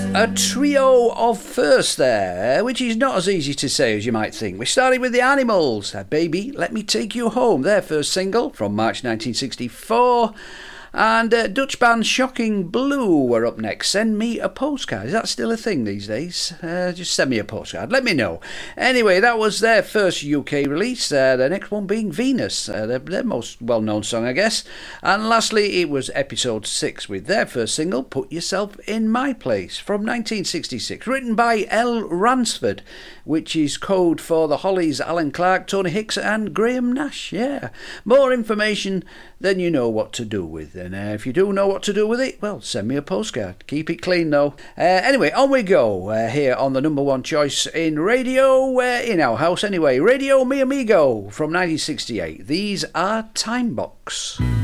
A trio of firsts there, which is not as easy to say as you might think. We started with the Animals, Baby, Let Me Take You Home, their first single from March 1964. And Dutch band Shocking Blue were up next. Send Me a Postcard. Is that still a thing these days? Just send me a postcard. Let me know. Anyway, that was their first UK release. The next one being Venus. Their most well-known song, I guess. And lastly, it was Episode 6 with their first single, Put Yourself in My Place, from 1966. Written by L. Ransford, which is code for the Hollies, Alan Clark, Tony Hicks and Graham Nash. Yeah. More information than you know what to do with. And if you do know what to do with it, well, send me a postcard. Keep it clean, though. Anyway, on we go here on the number one choice in radio, in our house anyway. Radio Mi Amigo from 1968. These are Time Box.